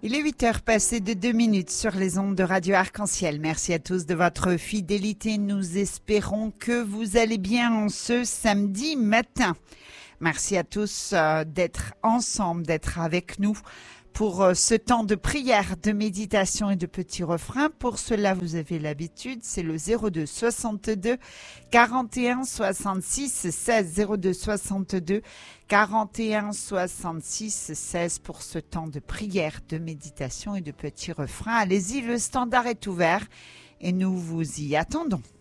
Il est 8 heures passées de 2 minutes sur les ondes de Radio Arc-en-Ciel. Merci à tous de votre fidélité. Nous espérons que vous allez bien en ce samedi matin. Merci à tous d'être ensemble, d'être avec nous pour ce temps de prière, de méditation et de petits refrains. Pour cela, vous avez l'habitude, c'est le 02 62 41 66 16 02 62 41 66 16 pour ce temps de prière, de méditation et de petits refrains. Allez-y, le standard est ouvert et nous vous y attendons.